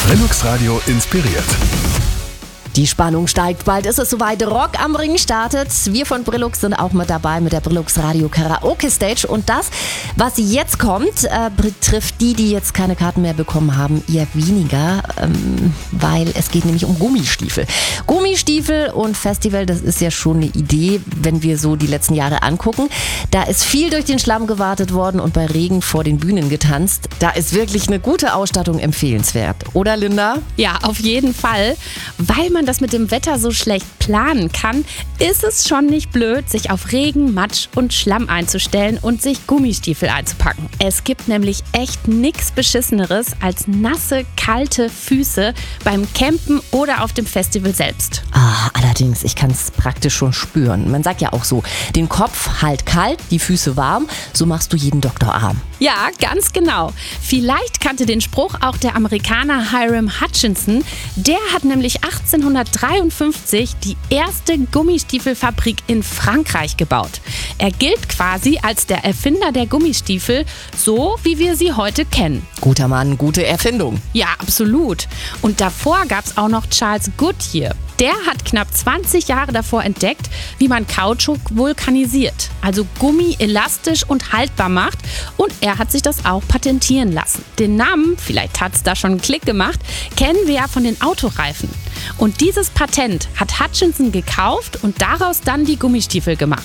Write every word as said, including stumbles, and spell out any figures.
Brillux Radio inspiriert. Die Spannung steigt, bald ist es soweit. Rock am Ring startet. Wir von Brillux sind auch mit dabei mit der Brillux Radio Karaoke Stage. Und das, was jetzt kommt, äh, betrifft die, die jetzt keine Karten mehr bekommen haben, eher weniger, ähm, weil es geht nämlich um Gummistiefel. Gummistiefel und Festival, das ist ja schon eine Idee, wenn wir so die letzten Jahre angucken. Da ist viel durch den Schlamm gewartet worden und bei Regen vor den Bühnen getanzt. Da ist wirklich eine gute Ausstattung empfehlenswert. Oder, Linda? Ja, auf jeden Fall. Weil man das mit dem Wetter so schlecht planen kann, ist es schon nicht blöd, sich auf Regen, Matsch und Schlamm einzustellen und sich Gummistiefel einzupacken. Es gibt nämlich echt nichts Beschisseneres als nasse, kalte Füße beim Campen oder auf dem Festival selbst. Ah, allerdings, ich kann es praktisch schon spüren. Man sagt ja auch so, den Kopf halt kalt, die Füße warm, so machst du jeden Doktor arm. Ja, ganz genau. Vielleicht kannte den Spruch auch der Amerikaner Hiram Hutchinson. Der hat nämlich achtzehnhundertdreiundfünfzig die erste Gummistiefelfabrik in Frankreich gebaut. Er gilt quasi als der Erfinder der Gummistiefel, so wie wir sie heute kennen. Guter Mann, gute Erfindung. Ja, absolut. Und davor gab es auch noch Charles Goodyear. Der hat knapp zwanzig Jahre davor entdeckt, wie man Kautschuk vulkanisiert, also Gummi elastisch und haltbar macht. Und er hat sich das auch patentieren lassen. Den Namen, vielleicht hat es da schon einen Klick gemacht, kennen wir ja von den Autoreifen. Und dieses Patent hat Hutchinson gekauft und daraus dann die Gummistiefel gemacht.